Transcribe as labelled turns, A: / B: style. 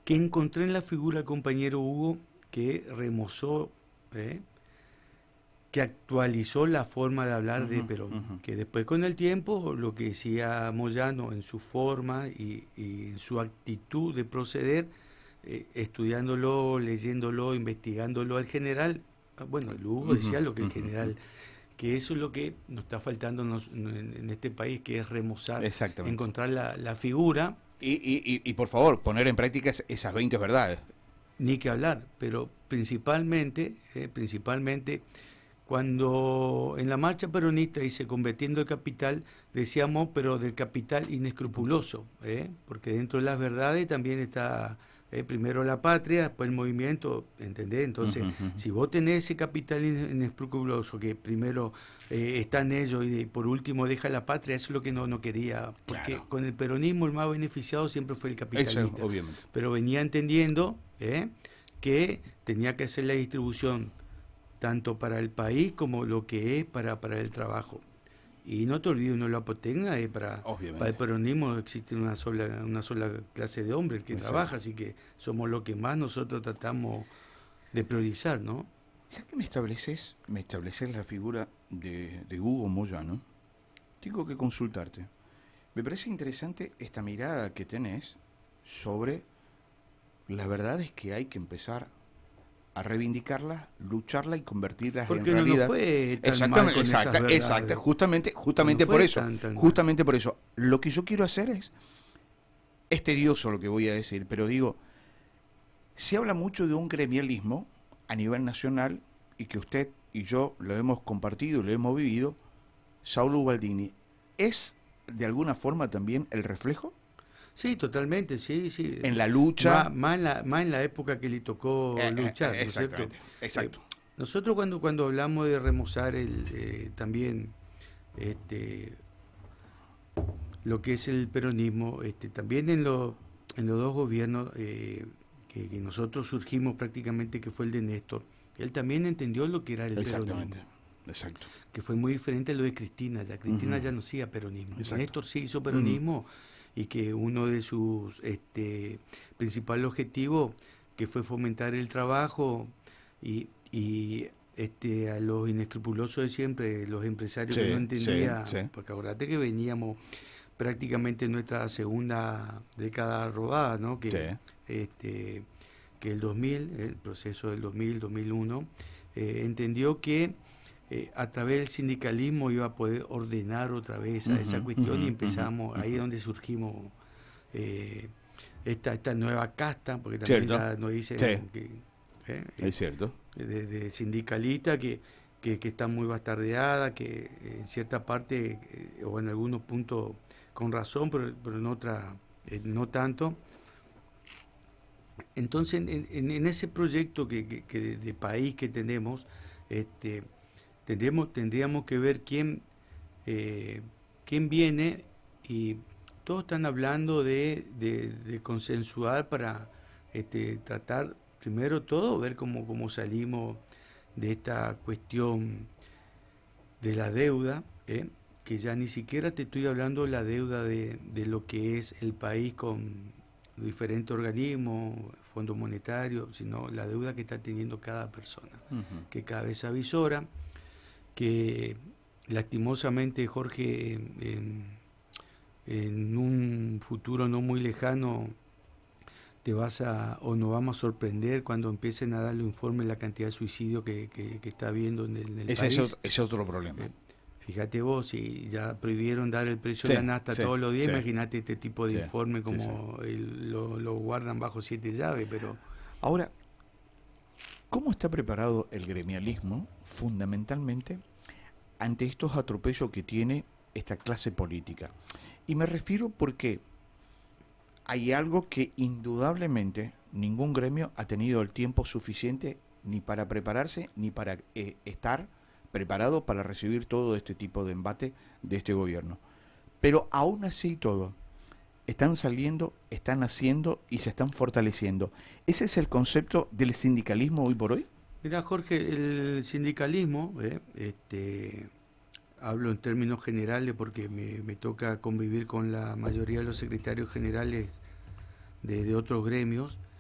A: que encontré en la figura del compañero Hugo, que remozó, que actualizó la forma de hablar de Perón, que después con el tiempo lo que decía Moyano en su forma y en su actitud de proceder, estudiándolo, leyéndolo, investigándolo al general, bueno, el Hugo decía lo que el general, que eso es lo que nos está faltando en este país, que es remozar,
B: Exactamente.
A: encontrar la figura.
B: Y por favor, poner en práctica esas 20 verdades.
A: Ni que hablar, pero principalmente cuando en la marcha peronista y se convirtiendo el capital, decíamos, pero del capital inescrupuloso, porque dentro de las verdades también está primero la patria, después el movimiento, ¿entendés? Entonces, si vos tenés ese capital inescrupuloso, que primero está en ello y por último deja la patria, eso es lo que no quería, porque
B: Claro.
A: con el peronismo el más beneficiado siempre fue el capitalista,
B: Eso, obviamente.
A: pero venía entendiendo que tenía que hacer la distribución tanto para el país como lo que es para el trabajo. Y no te olvides, uno la apotegna, para el peronismo existe una sola clase de hombre, el que trabaja, así que somos lo que más nosotros tratamos de priorizar, ¿no?
B: Ya que me estableces la figura de Hugo Moyano, tengo que consultarte. Me parece interesante esta mirada que tenés sobre las verdades que hay que empezar a reivindicarlas, lucharlas y convertirlas
A: Porque
B: en realidad.
A: no fue tan mal con esas verdades.
B: Exacto, justamente
A: No
B: por
A: fue
B: eso.
A: tan
B: Justamente por eso. Lo que yo quiero hacer es tedioso lo que voy a decir, pero digo, se habla mucho de un gremialismo a nivel nacional y que usted y yo lo hemos compartido y lo hemos vivido. Saulo Ubaldini, ¿es de alguna forma también el reflejo?
A: Sí, totalmente, sí.
B: En la lucha.
A: Más en la época que le tocó luchar, ¿no es cierto?
B: Exacto.
A: Nosotros cuando hablamos de remozar también lo que es el peronismo, también en los dos gobiernos que nosotros surgimos prácticamente, que fue el de Néstor, él también entendió lo que era el peronismo.
B: Exacto.
A: Que fue muy diferente a lo de Cristina. Cristina ya no hacía peronismo.
B: Exacto.
A: Néstor sí hizo peronismo y que uno de sus principales objetivos que fue fomentar el trabajo y a los inescrupulosos de siempre, los empresarios que no entendían, porque acordate que veníamos prácticamente en nuestra segunda década robada, ¿no? Que el 2000, el proceso del 2001, entendió que a través del sindicalismo iba a poder ordenar otra vez a esa cuestión y empezamos, ahí es donde surgimos esta nueva casta, porque también ya nos dicen que
B: es cierto,
A: de sindicalista que está muy bastardeada, que en cierta parte o en algunos puntos con razón, pero en otra no tanto. Entonces en ese proyecto que de país que tenemos, tendríamos que ver quién viene, y todos están hablando de consensuar para tratar primero todo, ver cómo salimos de esta cuestión de la deuda, que ya ni siquiera te estoy hablando de la deuda de lo que es el país con diferentes organismos, Fondo Monetario, sino la deuda que está teniendo cada persona, que cada vez avisora, que lastimosamente, Jorge, en un futuro no muy lejano nos vamos a sorprender cuando empiecen a dar los informes la cantidad de suicidios que está habiendo en el país.
B: Ese es otro problema.
A: Fíjate vos, si ya prohibieron dar el precio de la nafta todos los días, imagínate este tipo de informe como lo guardan bajo 7 llaves. Pero
B: ahora, ¿cómo está preparado el gremialismo fundamentalmente ante estos atropellos que tiene esta clase política? Y me refiero porque hay algo que indudablemente ningún gremio ha tenido el tiempo suficiente ni para prepararse ni para estar preparado para recibir todo este tipo de embate de este gobierno. Pero aún así todo, están saliendo, están haciendo y se están fortaleciendo. ¿Ese es el concepto del sindicalismo hoy por hoy?
A: Mira, Jorge, el sindicalismo, hablo en términos generales porque me toca convivir con la mayoría de los secretarios generales de otros gremios,